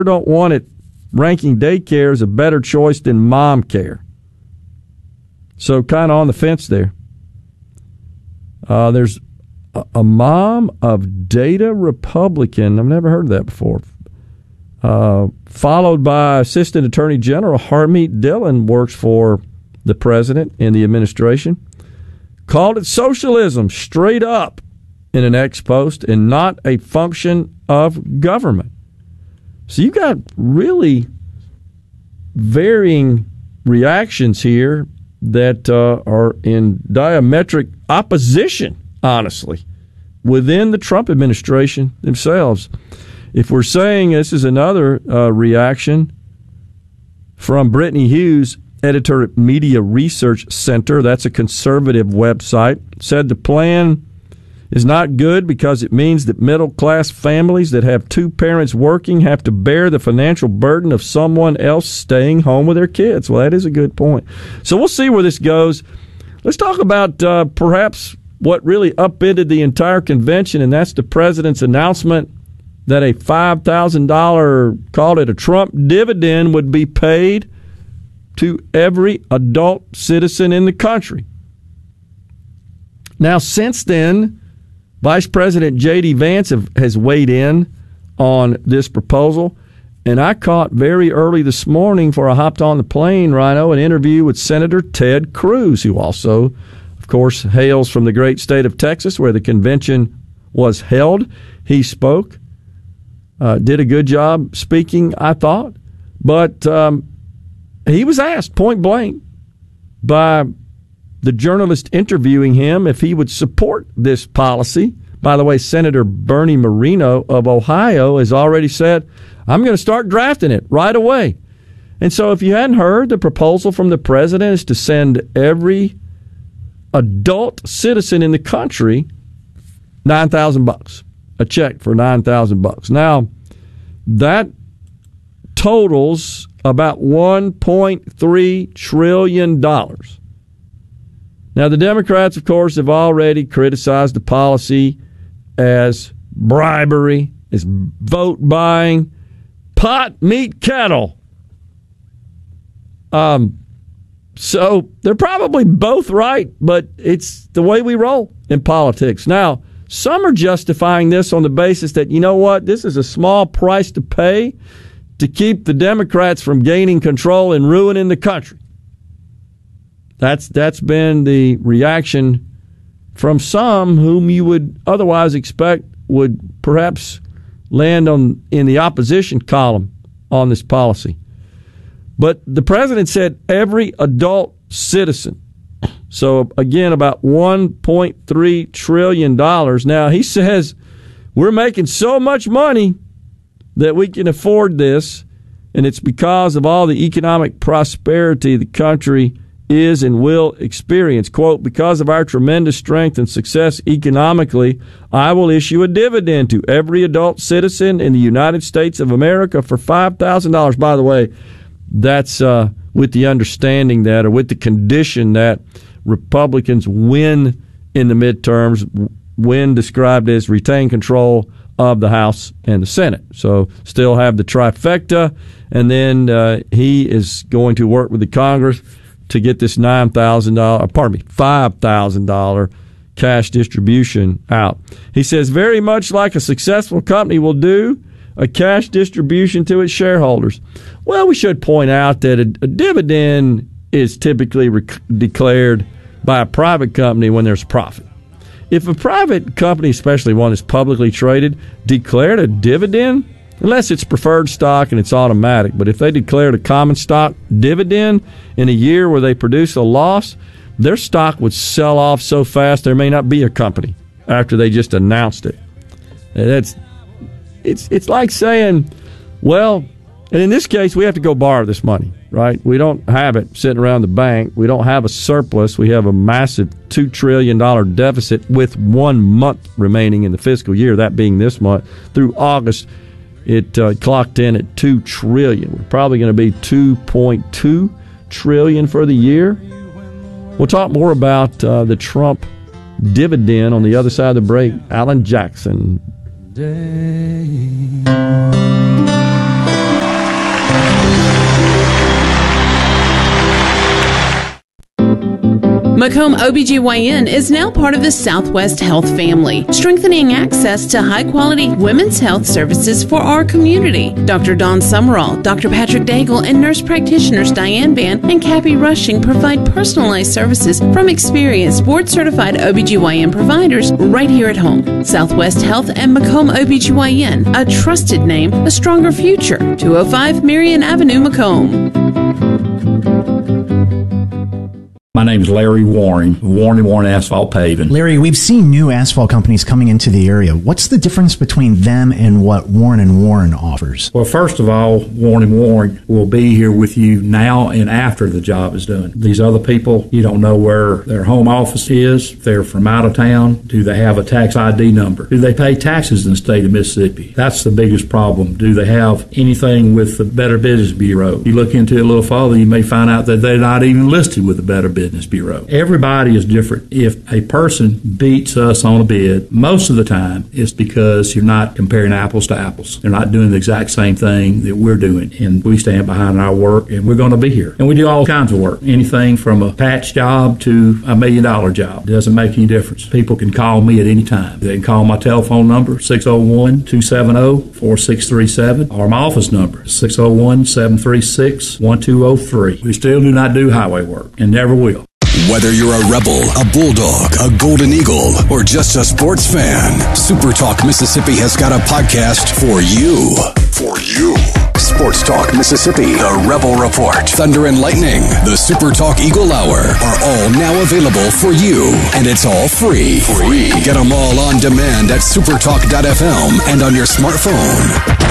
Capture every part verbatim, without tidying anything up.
don't want it ranking daycare is a better choice than mom care. So kind of on the fence there. Uh, there's a, a mom of data Republican. I've never heard of that before. Uh, followed by Assistant Attorney General Harmeet Dillon, works for the president in the administration. Called it socialism straight up in an ex post and not a function of government. So you got really varying reactions here that uh, are in diametric opposition, honestly, within the Trump administration themselves. If we're saying this is another uh, reaction from Brittany Hughes, editor at Media Research Center, that's a conservative website, said the plan is not good because it means that middle-class families that have two parents working have to bear the financial burden of someone else staying home with their kids. Well, that is a good point. So we'll see where this goes. Let's talk about uh, perhaps what really upended the entire convention, and that's the president's announcement that a five thousand dollars, called it a Trump dividend, would be paid to every adult citizen in the country. Now, since then, Vice President J D. Vance have, has weighed in on this proposal, and I caught very early this morning before I hopped on the plane, Rhino, an interview with Senator Ted Cruz, who also, of course, hails from the great state of Texas, where the convention was held. He spoke. Uh, did a good job speaking, I thought. But um, he was asked point blank by the journalist interviewing him if he would support this policy. By the way, Senator Bernie Moreno of Ohio has already said, I'm going to start drafting it right away. And so if you hadn't heard, the proposal from the president is to send every adult citizen in the country nine thousand bucks. A check for nine thousand bucks. Now, that totals about one point three trillion dollars. Now, the Democrats, of course, have already criticized the policy as bribery, as vote buying, pot, meat, kettle. Um, so they're probably both right, but it's the way we roll in politics. Now, some are justifying this on the basis that, you know what, this is a small price to pay to keep the Democrats from gaining control and ruining the country. That's that's been the reaction from some whom you would otherwise expect would perhaps land on in the opposition column on this policy. But the president said every adult citizen. So, again, about one point three trillion dollars. Now, he says we're making so much money that we can afford this, and it's because of all the economic prosperity the country is and will experience. Quote, because of our tremendous strength and success economically, I will issue a dividend to every adult citizen in the United States of America for five thousand dollars. By the way, that's uh, with the understanding that, or with the condition that Republicans win in the midterms, win described as retain control of the House and the Senate. So still have the trifecta, and then uh, he is going to work with the Congress to get this nine thousand dollars, pardon me, five thousand dollars cash distribution out. He says, very much like a successful company will do, a cash distribution to its shareholders. Well, we should point out that a, a dividend is typically rec- declared by a private company when there's profit. If a private company, especially one that's publicly traded, declared a dividend, unless it's preferred stock and it's automatic, but if they declared a common stock dividend in a year where they produce a loss, their stock would sell off so fast there may not be a company after they just announced it. And that's it's it's like saying, well, and in this case, we have to go borrow this money, right? We don't have it sitting around the bank. We don't have a surplus. We have a massive two trillion dollars deficit with one month remaining in the fiscal year, that being this month. Through August, it uh, clocked in at two trillion dollars. We're probably going to be two point two trillion dollars for the year. We'll talk more about uh, the Trump dividend on the other side of the break. Alan Jackson. Day. Macomb O B G Y N is now part of the Southwest Health family, strengthening access to high-quality women's health services for our community. Doctor Dawn Summerall, Doctor Patrick Daigle, and nurse practitioners Diane Van and Cappy Rushing provide personalized services from experienced board-certified O B G Y N providers right here at home. Southwest Health and Macomb O B G Y N, a trusted name, a stronger future. two oh five Marion Avenue, Macomb. My name is Larry Warren, Warren and Warren Asphalt Paving. Larry, we've seen new asphalt companies coming into the area. What's the difference between them and what Warren and Warren offers? Well, first of all, Warren and Warren will be here with you now and after the job is done. These other people, you don't know where their home office is, if they're from out of town, do they have a tax I D number? Do they pay taxes in the state of Mississippi? That's the biggest problem. Do they have anything with the Better Business Bureau? You look into it a little further, you may find out that they're not even listed with the Better Business Bureau. Everybody is different. If a person beats us on a bid, most of the time it's because you're not comparing apples to apples. They're not doing the exact same thing that we're doing, and we stand behind our work, and we're going to be here. And we do all kinds of work, anything from a patch job to a million dollar job. It doesn't make any difference. People can call me at any time. They can call my telephone number, six oh one, two seven oh, four six three seven, or my office number, six oh one, seven three six, one two oh three. We still do not do highway work, and never will. Whether you're a Rebel, a Bulldog, a Golden Eagle, or just a sports fan, Super Talk Mississippi has got a podcast for you. For you. Sports Talk Mississippi, the Rebel Report, Thunder and Lightning, the Super Talk Eagle Hour are all now available for you. And it's all free. Free. Get them all on demand at supertalk dot f m and on your smartphone.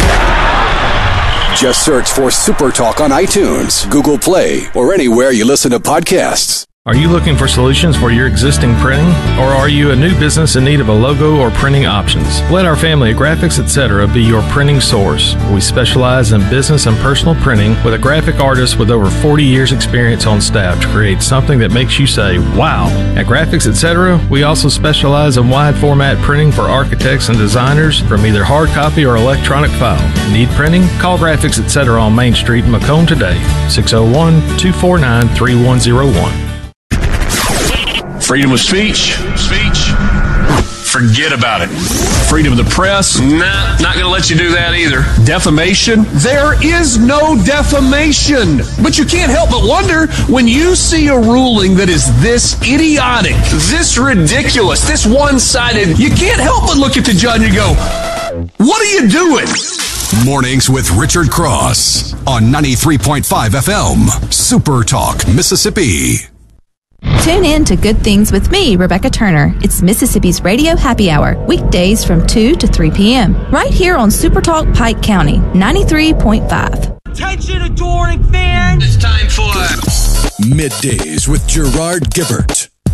Just search for Super Talk on iTunes, Google Play, or anywhere you listen to podcasts. Are you looking for solutions for your existing printing? Or are you a new business in need of a logo or printing options? Let our family at Graphics Etc. be your printing source. We specialize in business and personal printing with a graphic artist with over forty years experience on staff to create something that makes you say, wow. At Graphics Etc., we also specialize in wide format printing for architects and designers from either hard copy or electronic file. Need printing? Call Graphics Etc. on Main Street in Macomb today, six oh one, two four nine, three one oh one. Freedom of speech, speech, forget about it. Freedom of the press, nah, not going to let you do that either. Defamation, there is no defamation. But you can't help but wonder when you see a ruling that is this idiotic, this ridiculous, this one-sided, you can't help but look at the judge and go, what are you doing? Mornings with Richard Cross on ninety-three point five F M, Super Talk Mississippi. Tune in to Good Things with me, Rebecca Turner. It's Mississippi's Radio Happy Hour, weekdays from two to three p.m. right here on Super Talk Pike County, ninety-three point five. Attention, adoring fans! It's time for Middays with Gerard Gibbert